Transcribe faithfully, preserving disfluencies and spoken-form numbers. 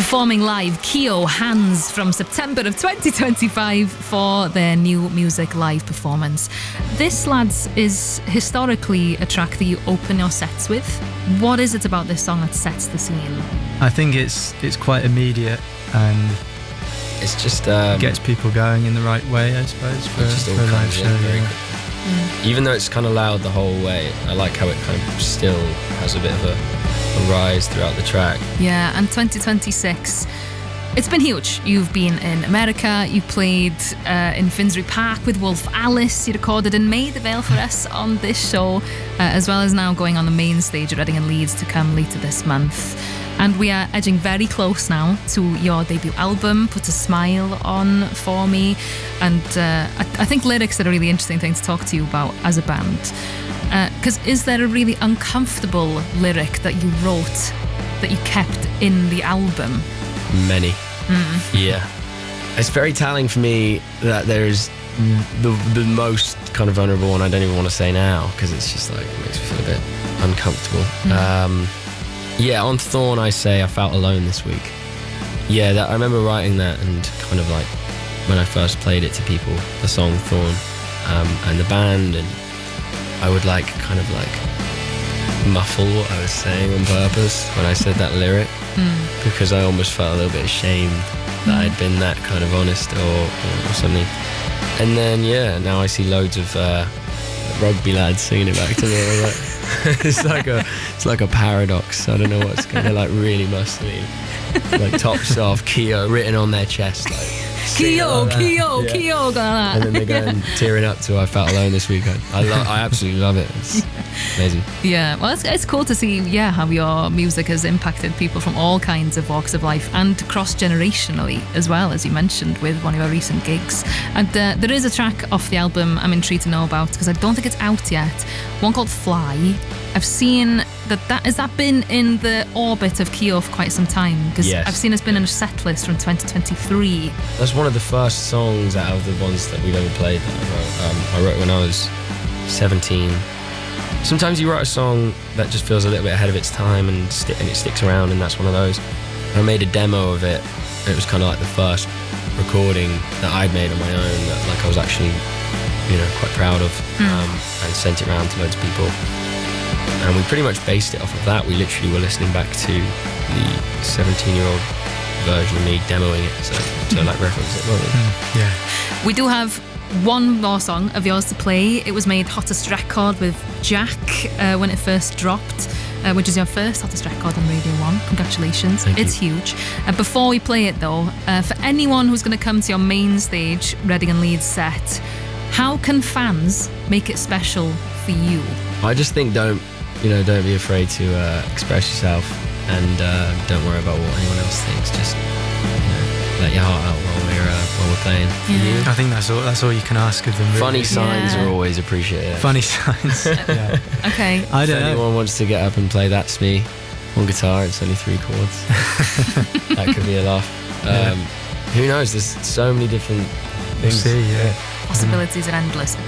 Performing live, Keo Hands from September of twenty twenty-five for their new music live performance. This, lads, is historically a track that you open your sets with. What is it about this song that sets the scene? I think it's it's quite immediate and it's just um, gets people going in the right way, I suppose, for, just all for a live comes show. in very Yeah. quick. Mm. Even though it's kind of loud the whole way, I like how it kind of still has a bit of a, a rise throughout the track. Yeah, and twenty twenty-six, it's been huge. You've been in America, you played uh, in Finsbury Park with Wolf Alice, you recorded in May the Veil for us on this show, uh, as well as now going on the main stage at Reading and Leeds to come later this month. And we are edging very close now to your debut album, Put a Smile On For Me. And uh, I, I think lyrics are a really interesting thing to talk to you about as a band. Because uh, is there a really uncomfortable lyric that you wrote that you kept in the album? Many. Mm. Yeah. It's very telling for me that there's the, the most kind of vulnerable one I don't even want to say now, because it's just like, it makes me feel a bit uncomfortable. Mm. Um, Yeah, on Thorn I say I felt alone this week. Yeah, that, I remember writing that and kind of like when I first played it to people, the song Thorn, um, and the band, and I would like kind of like muffle what I was saying on purpose when I said that lyric, mm. because I almost felt a little bit ashamed that mm. I'd been that kind of honest or, or something. And then yeah, now I see loads of uh, rugby lads singing it back to me. I'm like, it's like a it's like a paradox. I don't know what's going. They're like really muscly, like tops off, Keo written on their chest, like Keo, like Keo, yeah. Keo, got that. And then they're going tearing up to I Felt Alone this weekend. I lo- I absolutely love it. It's amazing. Yeah, well, it's, it's cool to see, yeah, how your music has impacted people from all kinds of walks of life and cross-generationally as well, as you mentioned with one of your recent gigs. And uh, there is a track off the album I'm intrigued to know about, because I don't think it's out yet. One called Fly. I've seen that that has that been in the orbit of Keo for quite some time, because yes. I've seen it's been in a set list from twenty twenty-three. That's one of the first songs out of the ones that we've ever played that I wrote. Um, I wrote when I was seventeen. Sometimes you write a song that just feels a little bit ahead of its time and, sti- and it sticks around, and that's one of those. I made a demo of it, and it was kind of like the first recording that I'd made on my own that like I was actually, you know, quite proud of, mm. um, and sent it around to loads of people. And we pretty much based it off of that. We literally were listening back to the seventeen-year-old version of me demoing it, so to like reference it. Mm, yeah. We do have one more song of yours to play. It was made hottest record with Jack uh, when it first dropped, uh, which is your first hottest record on Radio One. Congratulations. Thank it's you. huge. Uh, before we play it though, uh, for anyone who's going to come to your main stage Reading and Leeds set, how can fans make it special for you? I just think don't, you know, don't be afraid to uh, express yourself, and uh, don't worry about what anyone else thinks. Just, you know, let your heart out while we're uh, while we're playing. Yeah. I think that's all. That's all you can ask of them. Really. Funny signs Yeah. are always appreciated. Funny signs. Yeah. Okay. I If don't know. anyone wants to get up and play That's Me on guitar, it's only three chords. That could be a laugh. Um, Yeah. Who knows? There's so many different We'll things. see. Yeah. Possibilities are endless.